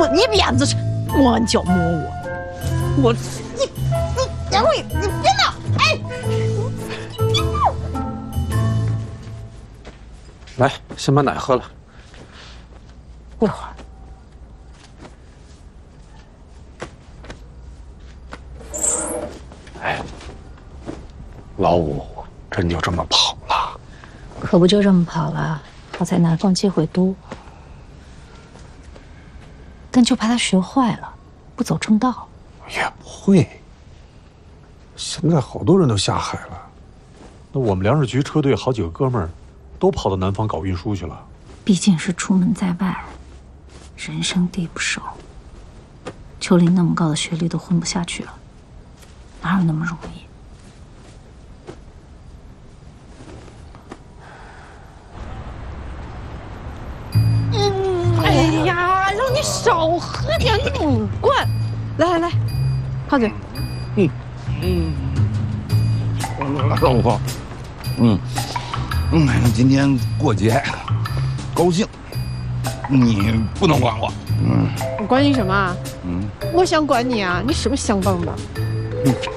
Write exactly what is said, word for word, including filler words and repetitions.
我你鞭子摸脚摸我，我你你杨慧，你别闹！哎，你别闹！ 来，先把奶喝了。 过会儿。 哎，老五真就这么跑了？ 可不就这么跑了？好在南方接回都，但就怕他学坏了，不走正道。 也不会。现在好多人都下海了。 那我们粮食局车队好几个哥们儿，都跑到南方搞运输去了。 毕竟是出门在外，人生地不熟。秋林那么高的学历都混不下去了，哪有那么容易？哎呀，让你少喝点母罐。来来来，靠嘴。 嗯嗯，老五，嗯嗯，今天过节，高兴，你不能管我。嗯， 我管你什么啊？ 嗯， 我想管你啊！你是不是想蹦的？ 嗯